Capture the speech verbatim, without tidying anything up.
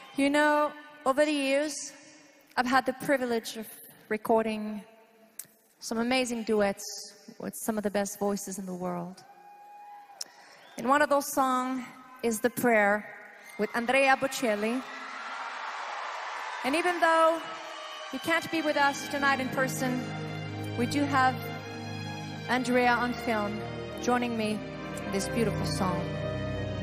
You know, over the years, I've had the privilege of recording some amazing duets with some of the best voices in the world. And one of those songs is The Prayer with Andrea Bocelli. And even though you can't be with us tonight in person, we do have Andrea on film joining me in this beautiful song.